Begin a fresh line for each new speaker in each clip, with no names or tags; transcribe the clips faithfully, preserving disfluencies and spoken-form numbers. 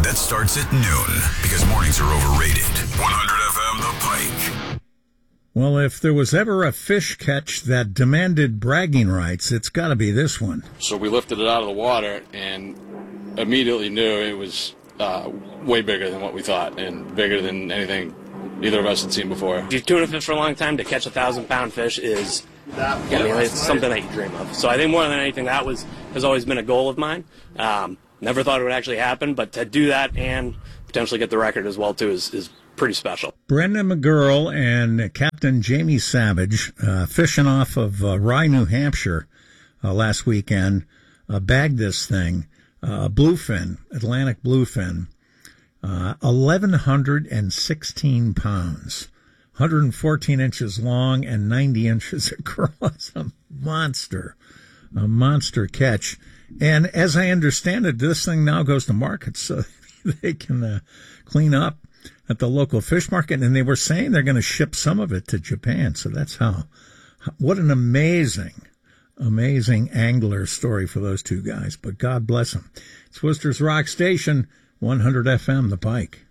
that starts at noon because mornings are overrated. one hundred F M The Pike.
Well, if there was ever a fish catch that demanded bragging rights, it's got to be this one.
So we lifted it out of the water and immediately knew it was uh, way bigger than what we thought and bigger than anything either of us had seen before.
If you've tuna fish for a long time, to catch a thousand-pound fish is, I mean, it's something that you dream of. So I think more than anything, that was has always been a goal of mine. Um, never thought it would actually happen, but to do that and potentially get the record as well, too, is, is pretty special.
Brenda McGurl and Captain Jamie Savage, uh, fishing off of uh, Rye, New Hampshire uh, last weekend, uh, bagged this thing, uh, bluefin, Atlantic bluefin, uh, eleven sixteen pounds, one hundred fourteen inches long and ninety inches across. A monster, a monster catch. And as I understand it, this thing now goes to market so they can uh, clean up at the local fish market, and they were saying they're going to ship some of it to Japan. So that's how, what an amazing, amazing angler story for those two guys. But God bless them. It's Worcester's Rock Station, one hundred F M, The Pike.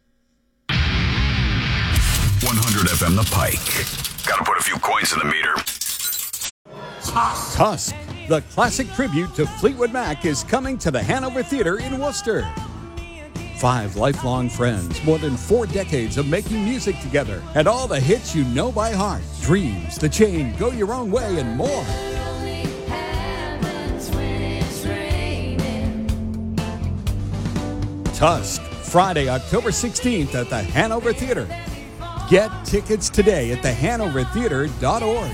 one hundred F M, The Pike. Got to put a few coins in the meter.
Tusk, the classic tribute to Fleetwood Mac, is coming to the Hanover Theatre in Worcester. Five lifelong friends, more than four decades of making music together, and all the hits you know by heart. Dreams, The Chain, Go Your Own Way, and more. Tusk, Friday, October sixteenth at the Hanover Theatre. Get tickets today at the hanover theatre dot org.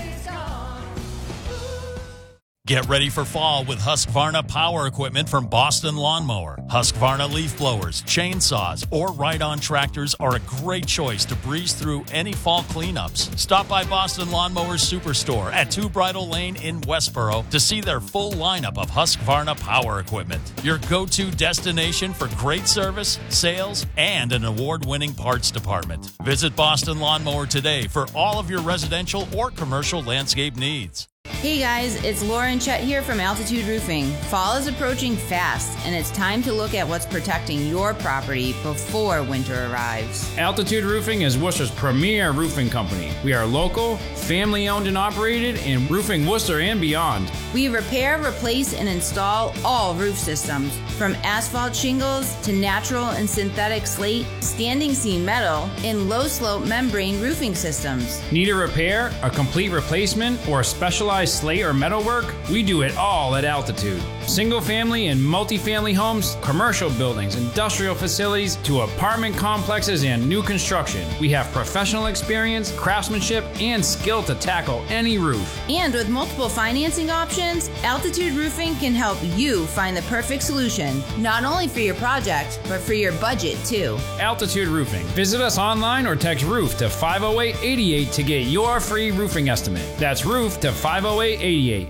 Get ready for fall with Husqvarna power equipment from Boston Lawnmower. Husqvarna leaf blowers, chainsaws, or ride-on tractors are a great choice to breeze through any fall cleanups. Stop by Boston Lawnmower's Superstore at Two Bridle Lane in Westboro to see their full lineup of Husqvarna power equipment. Your go-to destination for great service, sales, and an award-winning parts department. Visit Boston Lawnmower today for all of your residential or commercial landscape needs.
Hey guys, it's Lauren Chet here from Altitude Roofing. Fall is approaching fast, and it's time to look at what's protecting your property before winter arrives.
Altitude Roofing is Worcester's premier roofing company. We are local, family-owned and operated, and roofing Worcester and beyond.
We repair, replace, and install all roof systems, from asphalt shingles to natural and synthetic slate, standing seam metal, and low-slope membrane roofing systems.
Need a repair, a complete replacement, or a specialized slate or metalwork? We do it all at Altitude. Single family and multifamily homes, commercial buildings, industrial facilities, to apartment complexes and new construction. We have professional experience, craftsmanship, and skill to tackle any roof.
And with multiple financing options, Altitude Roofing can help you find the perfect solution, not only for your project, but for your budget too.
Altitude Roofing. Visit us online or text ROOF to five oh eight eight eight to get your free roofing estimate. That's ROOF to five oh eight eight eight.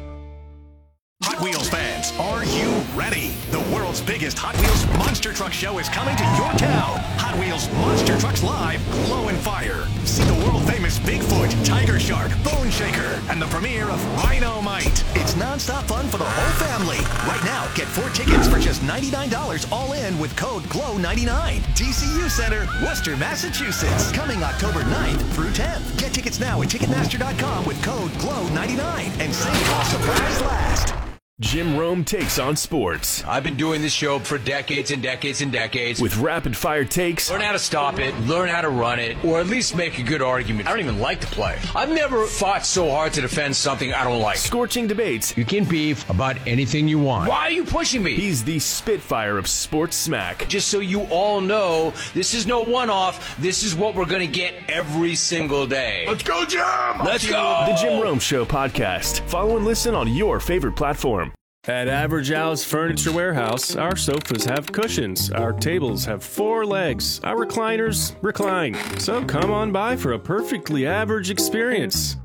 Hot Wheels fans, are you ready? The world's biggest Hot Wheels Monster Truck Show is coming to your town. Hot Wheels Monster Trucks Live, Glow and Fire. See the world-famous Bigfoot, Tiger Shark, Bone Shaker, and the premiere of Rhino-Mite. It's non-stop fun for the whole family. Right now, get four tickets for just ninety-nine dollars all in with code GLOW ninety-nine. D C U Center, Worcester, Massachusetts. Coming October ninth through tenth. Get tickets now at Ticketmaster dot com with code GLOW ninety-nine and save while supplies last.
Jim Rome takes on sports.
I've been doing this show for decades and decades and decades.
With rapid-fire takes.
Learn how to stop it, learn how to run it, or at least make a good argument. I don't even like to play. I've never fought so hard to defend something I don't like.
Scorching debates.
You can beef about anything you want. Why are you pushing me?
He's the Spitfire of sports smack.
Just so you all know, this is no one-off. This is what we're going to get every single day.
Let's go, Jim!
Let's go!
The Jim Rome Show podcast. Follow and listen on your favorite platform.
At Average Al's Furniture Warehouse, our sofas have cushions, our tables have four legs, our recliners recline. So come on by for a perfectly average experience.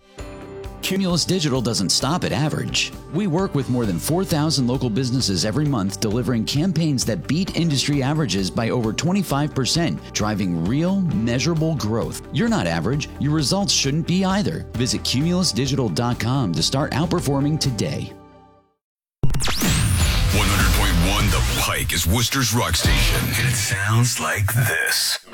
Cumulus Digital doesn't stop at average. We work with more than four thousand local businesses every month, delivering campaigns that beat industry averages by over twenty-five percent, driving real, measurable growth. You're not average. Your results shouldn't be either. Visit cumulus digital dot com to start outperforming today.
one hundred point one The Pike is Worcester's rock station, and it sounds like this.